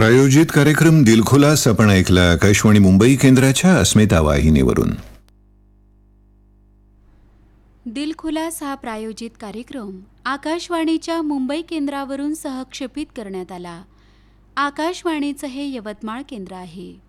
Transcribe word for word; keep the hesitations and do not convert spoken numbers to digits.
प्रायोजित कार्यक्रम दिलखुलास आपण ऐकला आकाशवाणी मुंबई केंद्राच्या अस्मिता वाहिनीवरून. दिलखुलास हा प्रायोजित कार्यक्रम आकाशवाणीच्या मुंबई केंद्रावरून सहक्षेपित करण्यात आला. आकाशवाणीचं हे यवतमाळ केंद्र आहे.